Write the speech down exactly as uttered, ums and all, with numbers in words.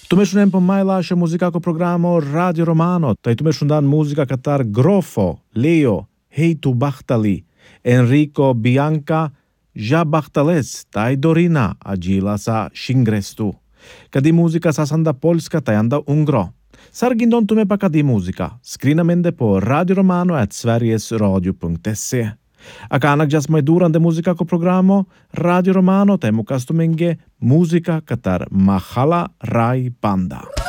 Tumeshunen po mailasha muzikako programo Radio Romano. Tai tumeshundan muzika katar Grofo, Leo, Heitu Bahtali, Enrico Bianca, Ja Bahtales, tai Dorina, Agila sa Shingrestu. Kadi muzika sa sanda polska tai anda ungro. Sargindon tume pa kadi muzika. Skrina mende po radioromano at sverigesradio punkt se. Akanak jas mai durante muzika ko programo Radio Romano temu kastumenge muzika katar Mahala Rai Panda.